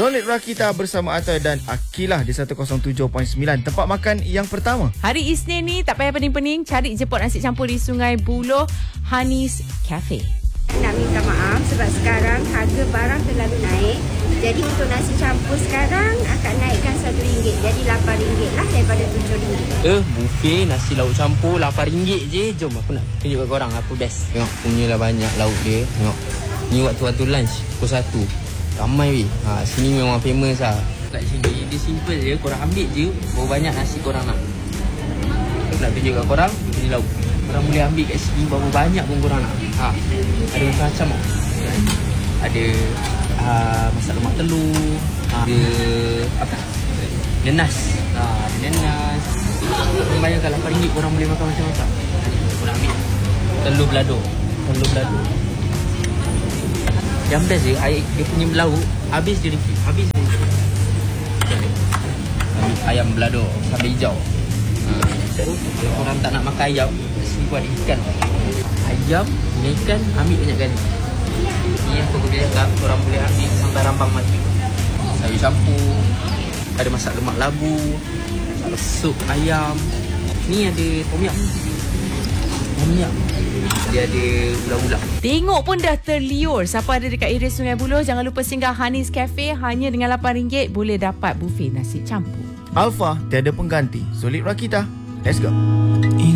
Zolid Rakita bersama Atoy dan Akilah di 107.9. Tempat makan yang pertama. Hari Isnin ni tak payah pening-pening, cari je pot nasi campur di Sungai Buloh, Hanis Cafe. Nak minta maaf sebab sekarang harga barang terlalu naik. Jadi untuk nasi campur sekarang akan naikkan RM1. Jadi RM8 lah daripada RM7. Buffet nasi lauk campur RM8 je. Jom aku nak tunjuk kat korang apa best. Tengok punyalah banyak lauk dia. Tengok. Ni waktu-waktu lunch pukul 1. Ramai weh. Sini memang famous lah. Kat sini dia simple je. Korang ambil je berapa banyak nasi korang nak. Aku nak tunjuk kat korang ni lauk. Korang boleh ambil kat sini berapa banyak pun korang nak. Ada macam-macam tau. Ada masak lemak telur. Ada apa? Nenas. Nenas. Korang bayangkan RM8 korang boleh makan macam-macam. Korang ambil telur belado. Yang best je, dia punya lauk habis je repeat. Ambil ayam belado cabai hijau. Kalau korang tak nak makan ayam, sini pun ada ikan. Ayam, ikan, ambil banyak kali. Ni aku boleh cakap, korang boleh ambil sampai rambang mati. Sayur campur, ada masak lemak labu, sup ayam. Ni ada tom yum. Dia ada ulang-ulang. Tengok pun dah terliur. Siapa ada dekat area Sungai Buloh, jangan lupa singgah Hanis Cafe. Hanya dengan RM8 boleh dapat buffet nasi campur. Alfa tiada pengganti. Zolid Rakita. Let's go.